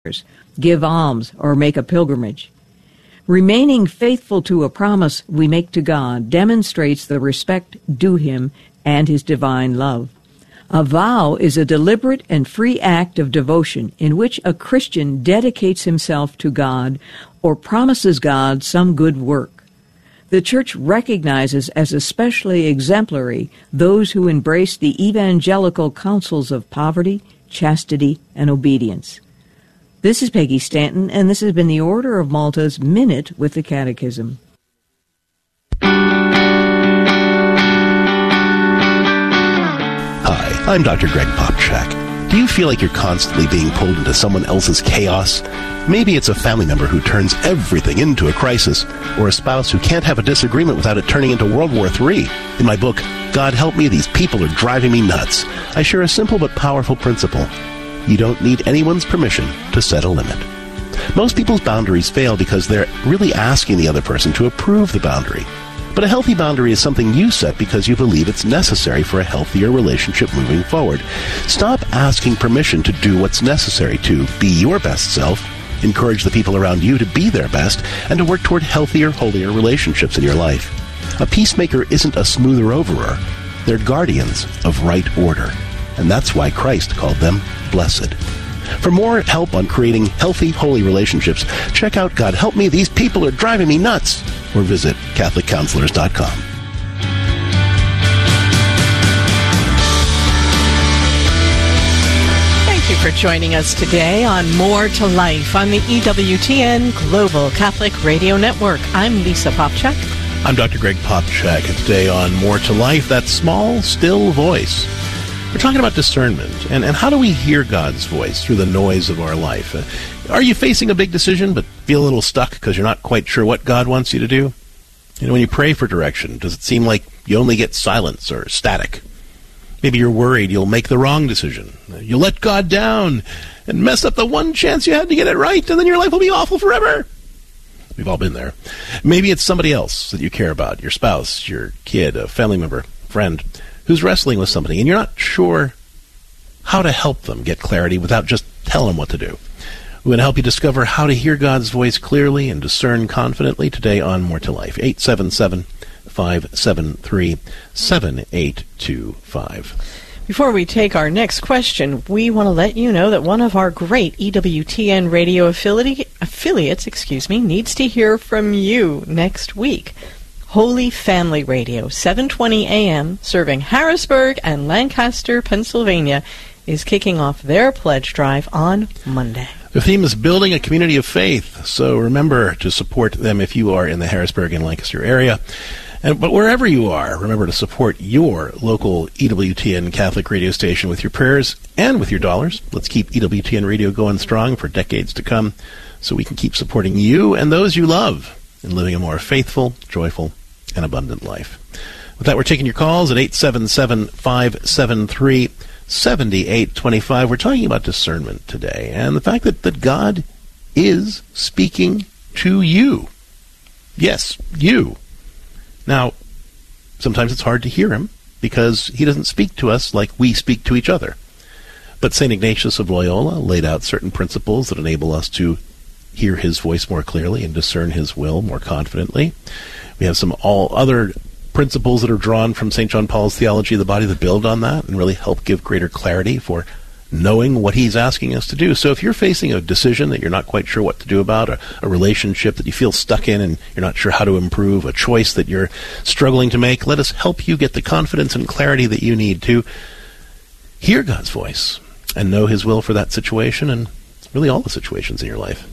give alms, or make a pilgrimage. Remaining faithful to a promise we make to God demonstrates the respect due Him and His divine love. A vow is a deliberate and free act of devotion in which a Christian dedicates himself to God or promises God some good work. The Church recognizes as especially exemplary those who embrace the evangelical counsels of poverty, chastity, and obedience. This is Peggy Stanton, and this has been the Order of Malta's Minute with the Catechism. Hi, I'm Dr. Greg Popchak. Do you feel like you're constantly being pulled into someone else's chaos? Maybe it's a family member who turns everything into a crisis, or a spouse who can't have a disagreement without it turning into World War III. In my book, God Help Me, These People Are Driving Me Nuts, I share a simple but powerful principle. You don't need anyone's permission to set a limit. Most people's boundaries fail because they're really asking the other person to approve the boundary. But a healthy boundary is something you set because you believe it's necessary for a healthier relationship moving forward. Stop asking permission to do what's necessary to be your best self, encourage the people around you to be their best, and to work toward healthier, holier relationships in your life. A peacemaker isn't a smoother overer. They're guardians of right order. And that's why Christ called them blessed. For more help on creating healthy, holy relationships, check out God Help Me, These People Are Driving Me Nuts, or visit CatholicCounselors.com. Thank you for joining us today on More to Life on the EWTN Global Catholic Radio Network. I'm Lisa Popchak. I'm Dr. Greg Popchak, and today on More to Life, that small, still voice. We're talking about discernment, and how do we hear God's voice through the noise of our life? Are you facing a big decision but feel a little stuck because you're not quite sure what God wants you to do? You know, when you pray for direction, does it seem like you only get silence or static? Maybe you're worried you'll make the wrong decision. You'll let God down and mess up the one chance you had to get it right, and then your life will be awful forever. We've all been there. Maybe it's somebody else that you care about, your spouse, your kid, a family member, friend, who's wrestling with something, and you're not sure how to help them get clarity without just telling them what to do. We want to help you discover how to hear God's voice clearly and discern confidently today on More to Life. 877-573-7825. Before we take our next question, we want to let you know that one of our great EWTN radio affiliates, needs to hear from you next week. Holy Family Radio, 720 AM, serving Harrisburg and Lancaster, Pennsylvania, is kicking off their pledge drive on Monday. The theme is building a community of faith, so remember to support them if you are in the Harrisburg and Lancaster area. But wherever you are, remember to support your local EWTN Catholic radio station with your prayers and with your dollars. Let's keep EWTN Radio going strong for decades to come so we can keep supporting you and those you love in living a more faithful, joyful, and abundant life. With that, we're taking your calls at 877-573-7825. We're talking about discernment today and the fact that God is speaking to you. Yes, you. Now, sometimes it's hard to hear him because he doesn't speak to us like we speak to each other. But St. Ignatius of Loyola laid out certain principles that enable us to hear his voice more clearly and discern his will more confidently. We have some other principles that are drawn from St. John Paul's Theology of the Body that build on that and really help give greater clarity for knowing what he's asking us to do. So if you're facing a decision that you're not quite sure what to do about, a relationship that you feel stuck in and you're not sure how to improve, a choice that you're struggling to make, let us help you get the confidence and clarity that you need to hear God's voice and know his will for that situation and really all the situations in your life.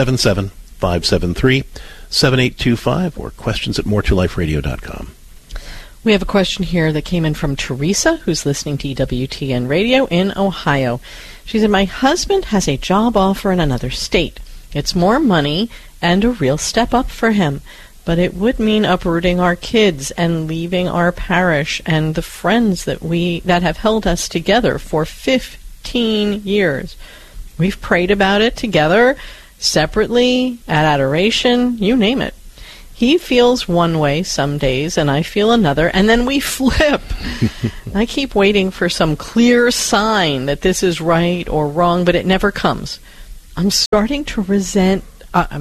877-573-7825 or questions at moretoliferadio.com. We have a question here that came in from Teresa, who's listening to EWTN Radio in Ohio. She said, my husband has a job offer in another state. It's more money and a real step up for him, but it would mean uprooting our kids and leaving our parish and the friends that have held us together for 15 years. We've prayed about it together, separately, at adoration, you name it. He feels one way some days, and I feel another, and then we flip. I keep waiting for some clear sign that this is right or wrong, but it never comes. I'm starting to resent, I'm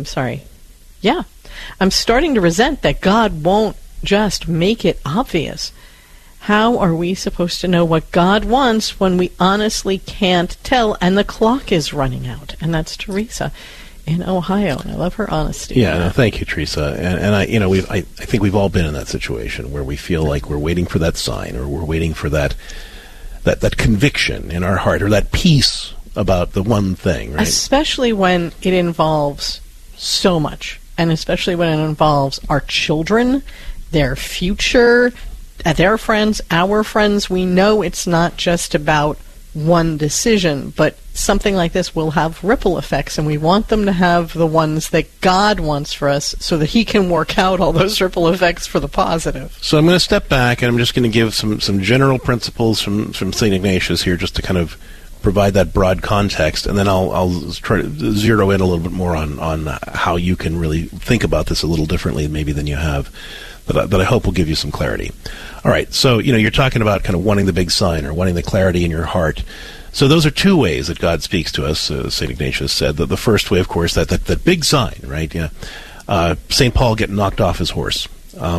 starting to resent that God won't just make it obvious. How are we supposed to know what God wants when we honestly can't tell and the clock is running out? And that's Teresa in Ohio. And I love her honesty. Yeah, no, thank you, Teresa. And I think we've all been in that situation where we feel like we're waiting for that sign, or we're waiting for that conviction in our heart, or that peace about the one thing, right? Especially when it involves so much, and especially when it involves our children, their future, their friends, our friends. We know it's not just about one decision, but something like this will have ripple effects, and we want them to have the ones that God wants for us so that he can work out all those ripple effects for the positive. So I'm going to step back, and I'm just going to give some general principles from St. Ignatius here, just to kind of provide that broad context, and then I'll try to zero in a little bit more on how you can really think about this a little differently maybe than you have, that I hope will give you some clarity. All right, so you're talking about kind of wanting the big sign, or wanting the clarity in your heart. So those are two ways that God speaks to us, St. Ignatius said. The first way, of course, that big sign, right? Yeah, St. Paul getting knocked off his horse.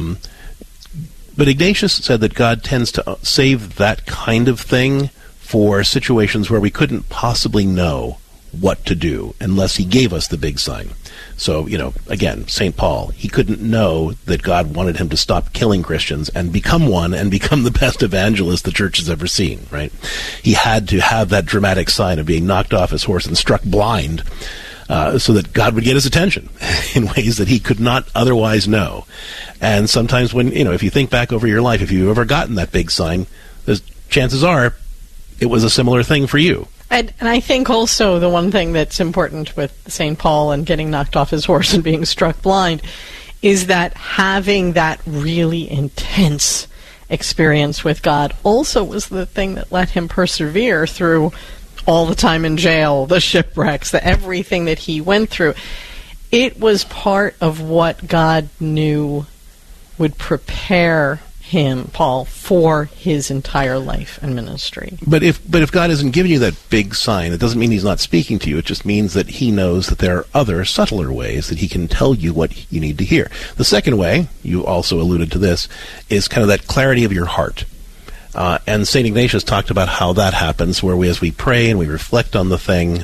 But Ignatius said that God tends to save that kind of thing for situations where we couldn't possibly know what to do unless he gave us the big sign. So, again, St. Paul, he couldn't know that God wanted him to stop killing Christians and become one and become the best evangelist the church has ever seen, right? He had to have that dramatic sign of being knocked off his horse and struck blind so that God would get his attention in ways that he could not otherwise know. And sometimes when, if you think back over your life, if you've ever gotten that big sign, there's chances are it was a similar thing for you. And I think also the one thing that's important with St. Paul and getting knocked off his horse and being struck blind is that having that really intense experience with God also was the thing that let him persevere through all the time in jail, the shipwrecks, everything that he went through. It was part of what God knew would prepare him, Paul, for his entire life and ministry. But if God isn't giving you that big sign, it doesn't mean he's not speaking to you. It just means that he knows that there are other, subtler ways that he can tell you what you need to hear. The second way, you also alluded to this, is kind of that clarity of your heart. And St. Ignatius talked about how that happens, where as we pray and we reflect on the thing,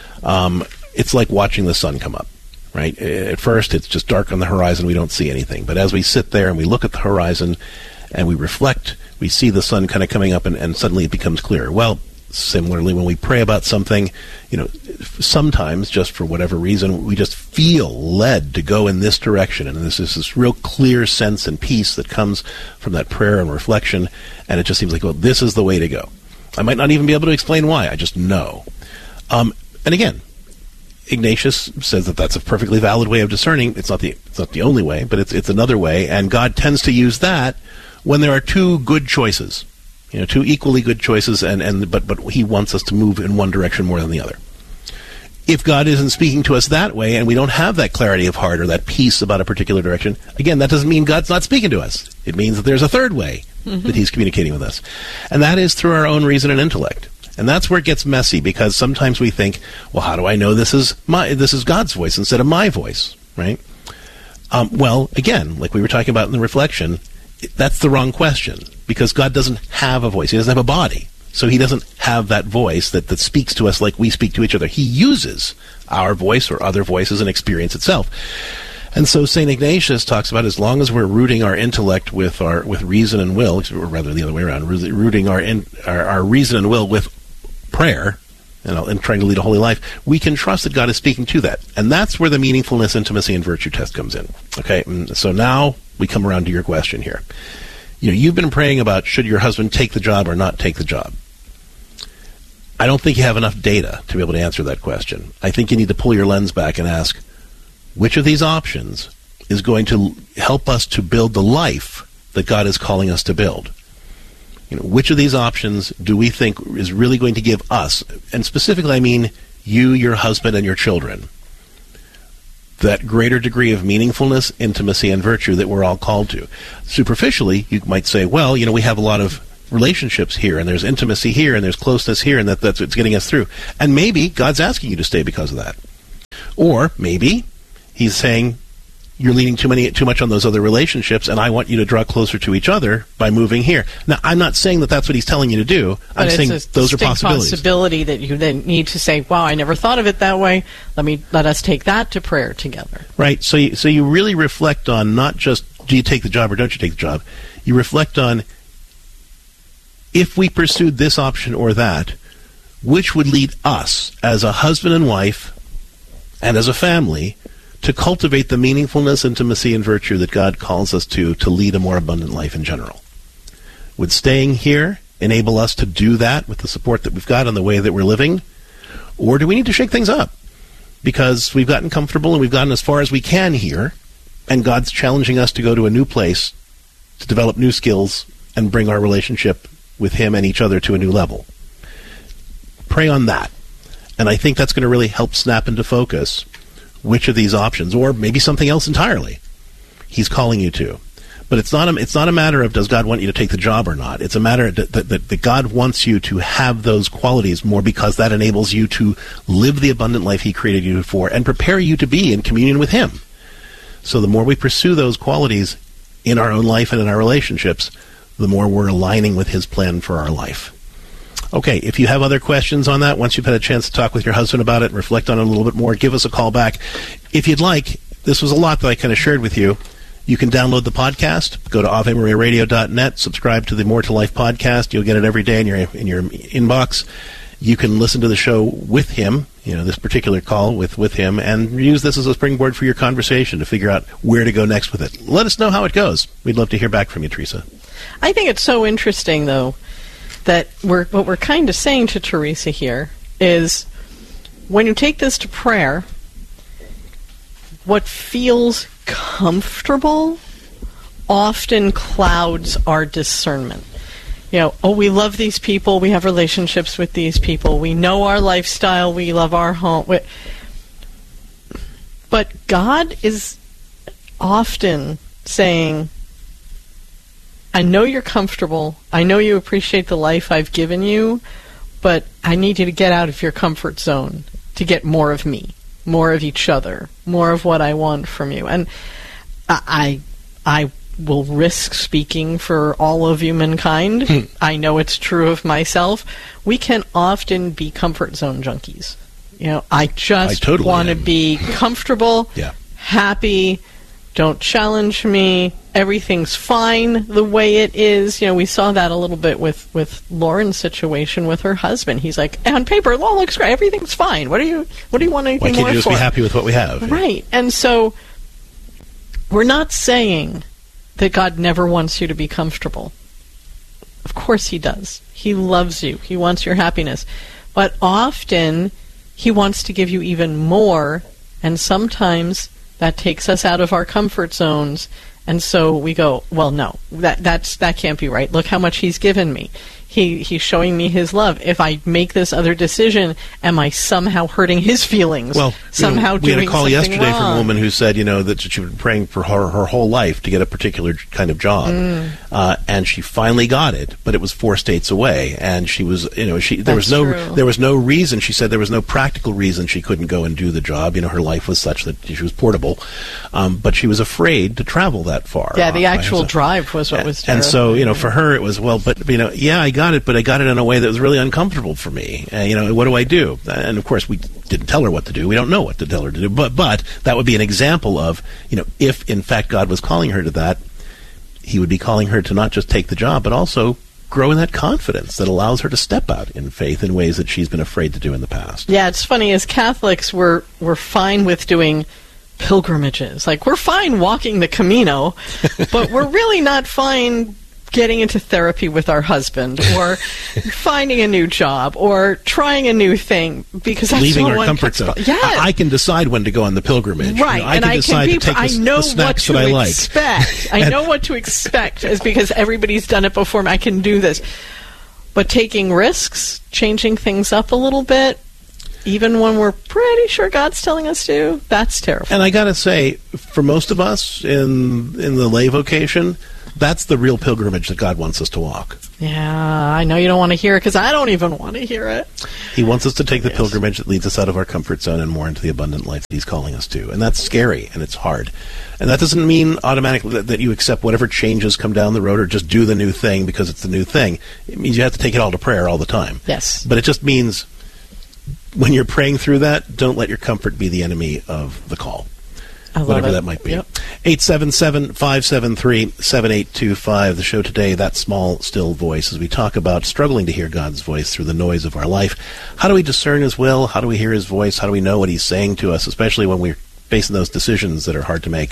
it's like watching the sun come up. Right? At first, it's just dark on the horizon. We don't see anything. But as we sit there and we look at the horizon and we reflect, we see the sun kind of coming up, and suddenly it becomes clearer. Well, similarly, when we pray about something, sometimes, just for whatever reason, we just feel led to go in this direction. And this is this real clear sense and peace that comes from that prayer and reflection. And it just seems like, well, this is the way to go. I might not even be able to explain why. I just know. And again, Ignatius says that that's a perfectly valid way of discerning. It's not the only way, but it's another way, and God tends to use that when there are two good choices, two equally good choices, but he wants us to move in one direction more than the other. If God isn't speaking to us that way, and we don't have that clarity of heart or that peace about a particular direction, again, that doesn't mean God's not speaking to us. It means that there's a third way that he's communicating with us, and that is through our own reason and intellect. And that's where it gets messy, because sometimes we think, well, how do I know this is God's voice instead of my voice, right? Well, again, like we were talking about in the reflection, that's the wrong question, because God doesn't have a voice. He doesn't have a body. So he doesn't have that voice that speaks to us like we speak to each other. He uses our voice or other voices and experience itself. And so St. Ignatius talks about, as long as we're rooting our intellect with reason and will, or rather the other way around, rooting our reason and will with prayer and trying to lead a holy life, we can trust that God is speaking to that. And that's where the meaningfulness, intimacy, and virtue test comes in. Okay, so now we come around to your question here. You've been praying about, should your husband take the job or not take the job? I don't think you have enough data to be able to answer that question. I think you need to pull your lens back and ask, which of these options is going to help us to build the life that God is calling us to build? Which of these options do we think is really going to give us, and specifically I mean you, your husband, and your children, that greater degree of meaningfulness, intimacy, and virtue that we're all called to? Superficially, you might say, well, we have a lot of relationships here, and there's intimacy here, and there's closeness here, and that's what's getting us through. And maybe God's asking you to stay because of that. Or maybe he's saying, you're leaning too much on those other relationships, and I want you to draw closer to each other by moving here. Now, I'm not saying that that's what he's telling you to do. I'm saying those are possibilities. Possibility that you then need to say, wow, I never thought of it that way. Let us take that to prayer together. Right. So you really reflect on not just, do you take the job or don't you take the job? You reflect on, if we pursued this option or that, which would lead us as a husband and wife and as a family to cultivate the meaningfulness, intimacy, and virtue that God calls us to lead a more abundant life in general. Would staying here enable us to do that with the support that we've got and the way that we're living? Or do we need to shake things up? Because we've gotten comfortable and we've gotten as far as we can here, and God's challenging us to go to a new place, to develop new skills, and bring our relationship with Him and each other to a new level. Pray on that. And I think that's going to really help snap into focus which of these options, or maybe something else entirely, He's calling you to. But it's not a matter of does God want you to take the job or not. It's a matter that God wants you to have those qualities more, because that enables you to live the abundant life He created you for and prepare you to be in communion with Him. So the more we pursue those qualities in our own life and in our relationships, the more we're aligning with His plan for our life. Okay, if you have other questions on that, once you've had a chance to talk with your husband about it and reflect on it a little bit more, give us a call back. If you'd like, this was a lot that I kind of shared with you. You can download the podcast, go to AveMariaRadio.net, subscribe to the More to Life podcast. You'll get it every day in your inbox. You can listen to the show with him, this particular call with him, and use this as a springboard for your conversation to figure out where to go next with it. Let us know how it goes. We'd love to hear back from you, Teresa. I think it's so interesting, though, that what we're kind of saying to Teresa here is, when you take this to prayer, what feels comfortable often clouds our discernment. We love these people, we have relationships with these people, we know our lifestyle, we love our home. But God is often saying, I know you're comfortable, I know you appreciate the life I've given you, but I need you to get out of your comfort zone to get more of me, more of each other, more of what I want from you. And I will risk speaking for all of humankind. I know it's true of myself. We can often be comfort zone junkies. I totally want to be comfortable, happy, don't challenge me, everything's fine the way it is. We saw that a little bit with Lauren's situation with her husband. He's like, on paper, it all looks great, everything's fine. What do you want anything more for? Why can't you just be happy with what we have? Right. And so we're not saying that God never wants you to be comfortable. Of course He does. He loves you. He wants your happiness. But often He wants to give you even more, and sometimes that takes us out of our comfort zones, and so we go, well, no, that can't be right. Look how much He's given me. He's showing me His love. If I make this other decision, am I somehow hurting His feelings? Well, somehow we had a call yesterday wrong? from a woman who said, that she'd been praying for her whole life to get a particular kind of job, and she finally got it, but it was 4 states away, and she was, there was no reason. She said there was no practical reason she couldn't go and do the job. Her life was such that she was portable, but she was afraid to travel that far. Yeah, the actual drive was what was terrible. And so, for her, it was, well, but I got it, but I got it in a way that was really uncomfortable for me. What do I do? And of course, we didn't tell her what to do. We don't know what to tell her to do. But that would be an example of, if in fact God was calling her to that, He would be calling her to not just take the job, but also grow in that confidence that allows her to step out in faith in ways that she's been afraid to do in the past. Yeah, it's funny. As Catholics, we're fine with doing pilgrimages. Like, we're fine walking the Camino, but we're really not fine getting into therapy with our husband, or finding a new job, or trying a new thing, because that's leaving our comfort zone. Yeah, I can decide when to go on the pilgrimage. Right, I can decide to take the snacks that I like. I know what to expect, is because everybody's done it before me. I can do this. But taking risks, changing things up a little bit, even when we're pretty sure God's telling us to, that's terrifying. And I got to say, for most of us in the lay vocation, That's the real pilgrimage that God wants us to walk. Yeah, I know you don't want to hear it because I don't even want to hear it. He wants us to take the pilgrimage that leads us out of our comfort zone and more into the abundant life that He's calling us to. And that's scary, and it's hard. And that doesn't mean automatically that you accept whatever changes come down the road or just do the new thing because it's the new thing. It means you have to take it all to prayer all the time. Yes. But it just means when you're praying through that, don't let your comfort be the enemy of the call. Whatever that might be. Yep. 877-573-7825. The show today, That Small, Still Voice, as we talk about struggling to hear God's voice through the noise of our life. How do we discern His will? How do we hear His voice? How do we know what He's saying to us, especially when we're facing those decisions that are hard to make?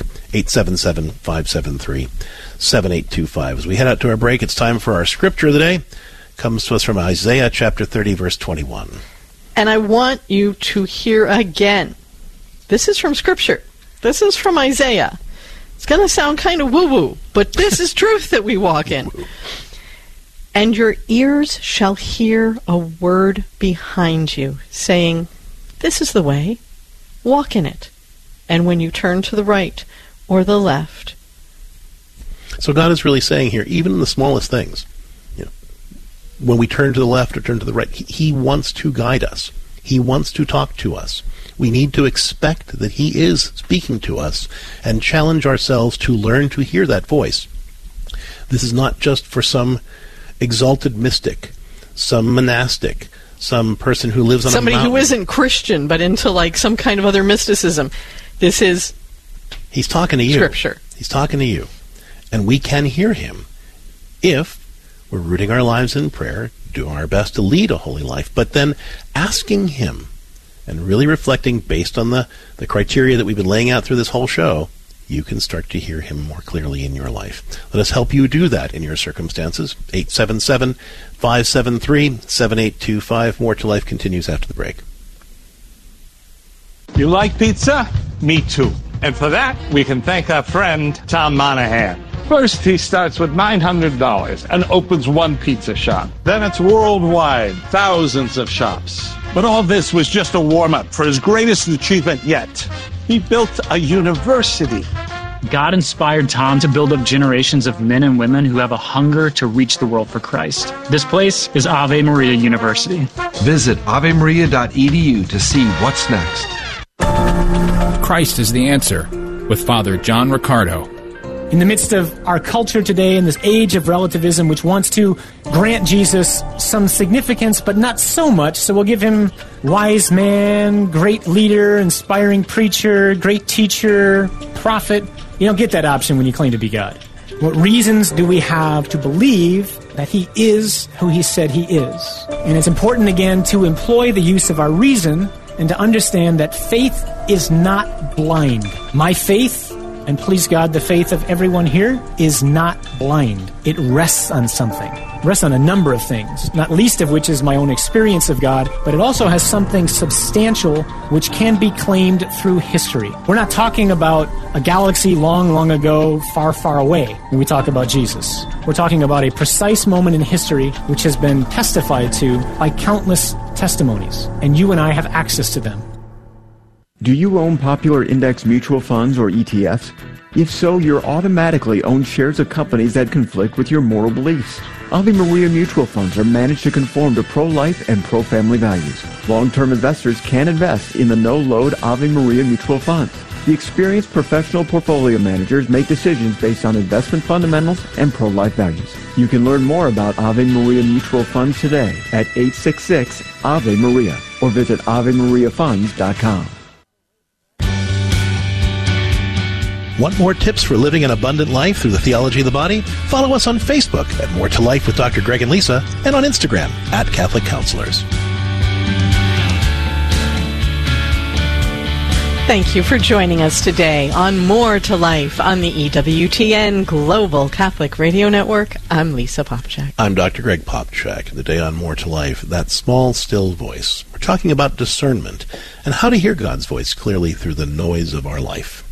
877-573-7825. As we head out to our break, it's time for our scripture of the day. It comes to us from Isaiah chapter 30, verse 21. And I want you to hear again. This is from Scripture. This is from Isaiah. It's going to sound kind of woo-woo, but this is truth that we walk in. And your ears shall hear a word behind you, saying, this is the way, walk in it. And when you turn to the right or the left. So God is really saying here, even in the smallest things, when we turn to the left or turn to the right, He wants to guide us. He wants to talk to us. We need to expect that He is speaking to us and challenge ourselves to learn to hear that voice. This is not just for some exalted mystic, some monastic, some person who lives on somebody a mountain. Who isn't Christian but into like some kind of other mysticism. This is He's talking to you. Scripture. He's talking to you. And we can hear Him if we're rooting our lives in prayer, doing our best to lead a holy life, but then asking Him and really reflecting based on the criteria that we've been laying out through this whole show, you can start to hear Him more clearly in your life. Let us help you do that in your circumstances. 877-573-7825. More to Life continues after the break. You like pizza? Me too. And for that, we can thank our friend Tom Monahan. First, he starts with $900 and opens one pizza shop. Then it's worldwide, thousands of shops. But all this was just a warm-up for his greatest achievement yet. He built a university. God inspired Tom to build up generations of men and women who have a hunger to reach the world for Christ. This place is Ave Maria University. Visit avemaria.edu to see what's next. Christ is the answer, with Father John Riccardo. In the midst of our culture today, in this age of relativism, which wants to grant Jesus some significance, but not so much, so we'll give Him wise man, great leader, inspiring preacher, great teacher, prophet. You don't get that option when you claim to be God. What reasons do we have to believe that He is who He said He is? And it's important, again, to employ the use of our reason and to understand that faith is not blind. My faith, and please God, the faith of everyone here, is not blind. It rests on something. It rests on a number of things, not least of which is my own experience of God, but it also has something substantial which can be claimed through history. We're not talking about a galaxy long, long ago, far, far away when we talk about Jesus. We're talking about a precise moment in history which has been testified to by countless testimonies, and you and I have access to them. Do you own popular index mutual funds or ETFs? If so, you're automatically own shares of companies that conflict with your moral beliefs. Ave Maria mutual funds are managed to conform to pro-life and pro-family values. Long-term investors can invest in the no-load Ave Maria mutual funds. The experienced professional portfolio managers make decisions based on investment fundamentals and pro-life values. You can learn more about Ave Maria mutual funds today at 866-AVE-MARIA or visit AveMariaFunds.com. Want more tips for living an abundant life through the theology of the body? Follow us on Facebook at More to Life with Dr. Greg and Lisa, and on Instagram at Catholic Counselors. Thank you for joining us today on More to Life on the EWTN Global Catholic Radio Network. I'm Lisa Popchak. I'm Dr. Greg Popchak. Today on More to Life, That Small, Still Voice. We're talking about discernment and how to hear God's voice clearly through the noise of our life.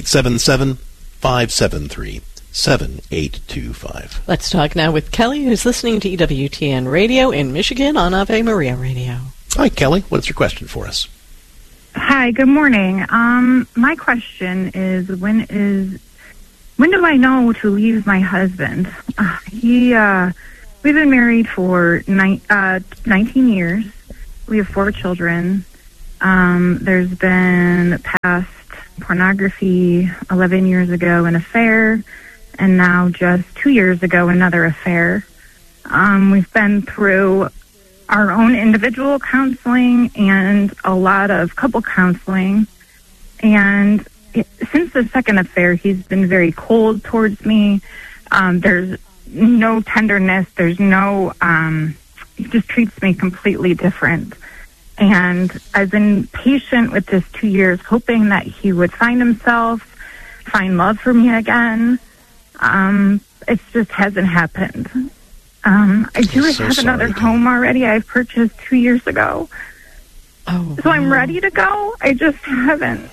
877-573-7825. Let's talk now with Kelly, who's listening to EWTN Radio in Michigan on Ave Maria Radio. Hi, Kelly. What's your question for us? Hi, good morning. My question is, when is When do I know to leave my husband? We've been married for 19 years. We have 4 children. There's been past pornography 11 years ago, an affair, and now just 2 years ago, another affair. We've been through our own individual counseling and a lot of couple counseling. And since the second affair, he's been very cold towards me. There's no tenderness. There's no, he just treats me completely different. And I've been patient with this 2 years, hoping that he would find himself, find love for me again. It just hasn't happened. I do have another home already I've purchased 2 years ago. So I'm ready to go. I just haven't.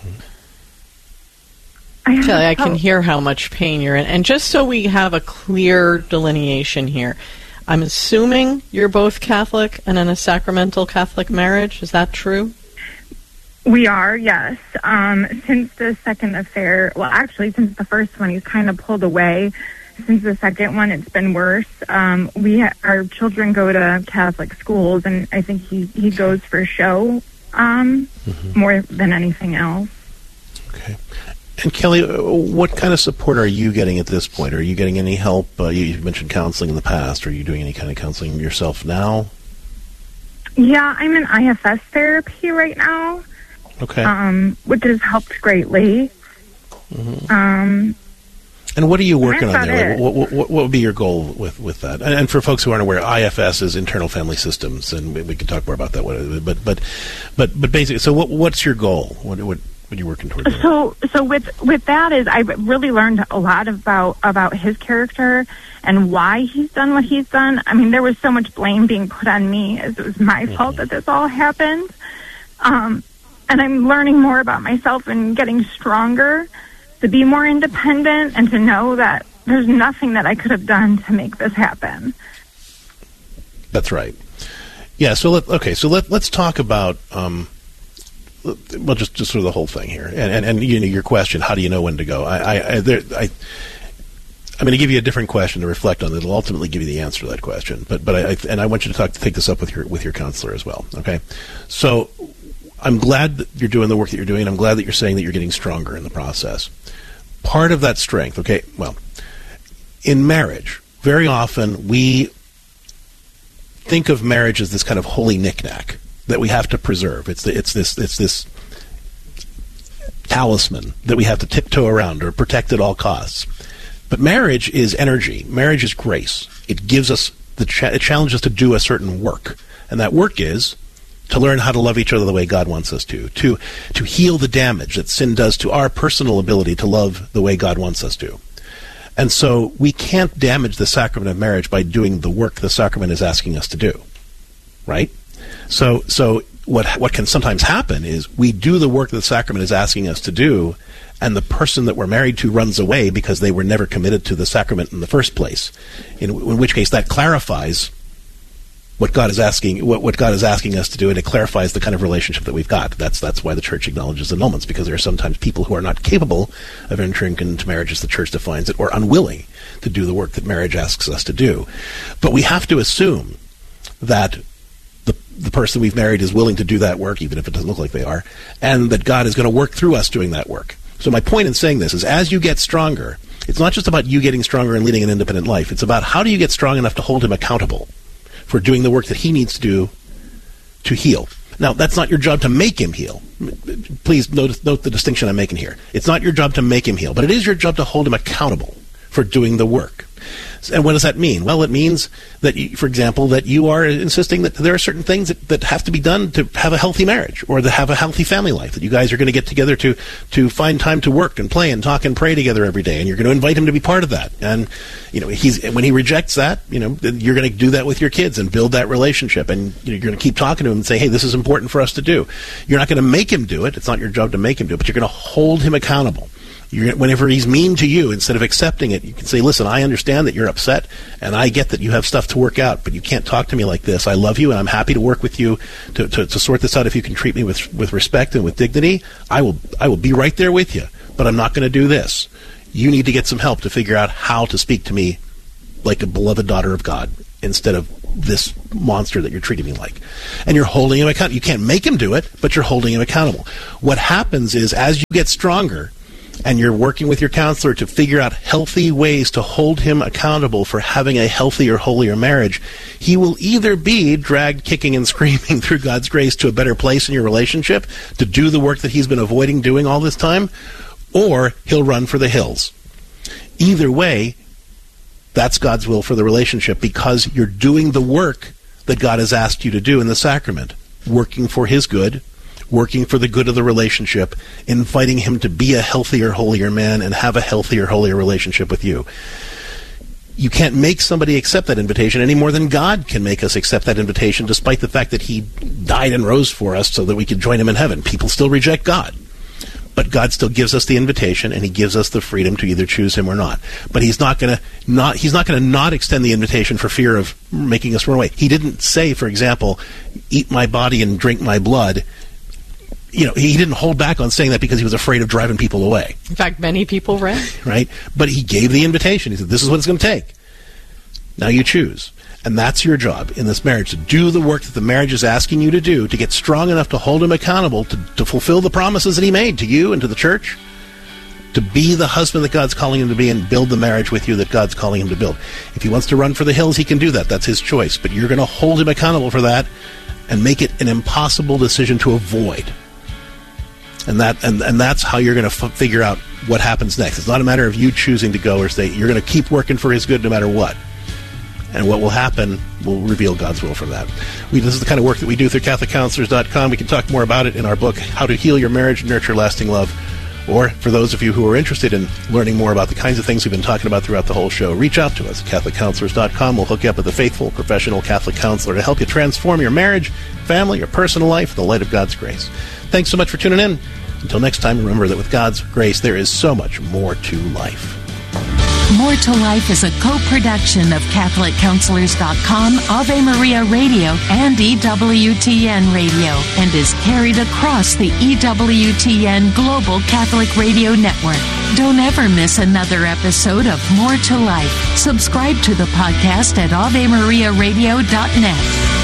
Kelly, I can hear how much pain you're in. And just so we have a clear delineation here, I'm assuming you're both Catholic and in a sacramental Catholic marriage. Is that true? We are, yes. Since the second affair, well, actually, since the first one, he's kind of pulled away. Since the second one, it's been worse. Our children go to Catholic schools, and I think he goes for show more than anything else. Okay. And Kelly, what kind of support are you getting at this point? Are you getting any help? You mentioned counseling in the past. Are you doing any kind of counseling yourself now? Yeah, I'm in IFS therapy right now. Okay. Which has helped greatly. And what are you working on there? What would be your goal with that? And for folks who aren't aware, IFS is Internal Family Systems, and we can talk more about that. But basically, so what's your goal? What are you working towards? So with that is I've really learned a lot about his character and why he's done what he's done. I mean, there was so much blame being put on me as it was my fault that this all happened. And I'm learning more about myself and getting stronger to be more independent and to know that there's nothing that I could have done to make this happen. That's right. Yeah. So let's talk about just sort of the whole thing here, and your question, how do you know when to go? I'm going to give you a different question to reflect on. It'll ultimately give you the answer to that question. But I want you to take this up with your counselor as well. Okay. So I'm glad that you're doing the work that you're doing. I'm glad that you're saying that you're getting stronger in the process. Part of that strength, okay, well, in marriage, very often we think of marriage as this kind of holy knickknack that we have to preserve. It's this talisman that we have to tiptoe around or protect at all costs. But marriage is energy. Marriage is grace. It gives us it challenges us to do a certain work, and that work is to learn how to love each other the way God wants us to heal the damage that sin does to our personal ability to love the way God wants us to. And so we can't damage the sacrament of marriage by doing the work the sacrament is asking us to do, right? So what can sometimes happen is we do the work the sacrament is asking us to do, and the person that we're married to runs away because they were never committed to the sacrament in the first place, in which case that clarifies what God is asking, what God is asking us to do, and it clarifies the kind of relationship that we've got. That's why the Church acknowledges annulments, because there are sometimes people who are not capable of entering into marriage as the Church defines it, or unwilling to do the work that marriage asks us to do. But we have to assume that the person we've married is willing to do that work, even if it doesn't look like they are, and that God is going to work through us doing that work. So my point in saying this is, as you get stronger, it's not just about you getting stronger and leading an independent life. It's about how do you get strong enough to hold him accountable for doing the work that he needs to do to heal. Now, that's not your job to make him heal. Please note the distinction I'm making here. It's not your job to make him heal, but it is your job to hold him accountable for doing the work. And what does that mean? Well, it means that, for example, that you are insisting that there are certain things that have to be done to have a healthy marriage or to have a healthy family life, that you guys are going to get together to find time to work and play and talk and pray together every day, and you're going to invite him to be part of that. And, when he rejects that, you're going to do that with your kids and build that relationship, and you're going to keep talking to him and say, hey, this is important for us to do. You're not going to make him do it. It's not your job to make him do it, but you're going to hold him accountable. Whenever he's mean to you, instead of accepting it, you can say, listen, I understand that you're upset, and I get that you have stuff to work out, but you can't talk to me like this. I love you, and I'm happy to work with you to sort this out. If you can treat me with respect and with dignity, I will be right there with you, but I'm not going to do this. You need to get some help to figure out how to speak to me like a beloved daughter of God instead of this monster that you're treating me like. And you're holding him accountable. You can't make him do it, but you're holding him accountable. What happens is, as you get stronger and you're working with your counselor to figure out healthy ways to hold him accountable for having a healthier, holier marriage, he will either be dragged kicking and screaming through God's grace to a better place in your relationship to do the work that he's been avoiding doing all this time, or he'll run for the hills. Either way, that's God's will for the relationship, because you're doing the work that God has asked you to do in the sacrament, working for his good, working for the good of the relationship, inviting him to be a healthier, holier man and have a healthier, holier relationship with you. You can't make somebody accept that invitation any more than God can make us accept that invitation, despite the fact that he died and rose for us so that we could join him in heaven. People still reject God. But God still gives us the invitation, and he gives us the freedom to either choose him or not. But he's not going to not extend the invitation for fear of making us run away. He didn't say, for example, eat my body and drink my blood. You know, he didn't hold back on saying that because he was afraid of driving people away. In fact, many people ran. Right? But he gave the invitation. He said, this is what it's going to take. Now you choose. And that's your job in this marriage, to do the work that the marriage is asking you to do, to get strong enough to hold him accountable, to fulfill the promises that he made to you and to the church, to be the husband that God's calling him to be and build the marriage with you that God's calling him to build. If he wants to run for the hills, he can do that. That's his choice. But you're going to hold him accountable for that and make it an impossible decision to avoid. And that's how you're going to figure out what happens next. It's not a matter of you choosing to go or stay. You're going to keep working for his good no matter what. And what will happen will reveal God's will from that. This is the kind of work that we do through CatholicCounselors.com. We can talk more about it in our book, How to Heal Your Marriage and Nurture Lasting Love. Or for those of you who are interested in learning more about the kinds of things we've been talking about throughout the whole show, reach out to us at CatholicCounselors.com. We'll hook you up with a faithful, professional Catholic counselor to help you transform your marriage, family, your personal life in the light of God's grace. Thanks so much for tuning in. Until next time, remember that with God's grace, there is so much more to life. More to Life is a co-production of CatholicCounselors.com, Ave Maria Radio, and EWTN Radio, and is carried across the EWTN Global Catholic Radio Network. Don't ever miss another episode of More to Life. Subscribe to the podcast at AveMariaRadio.net.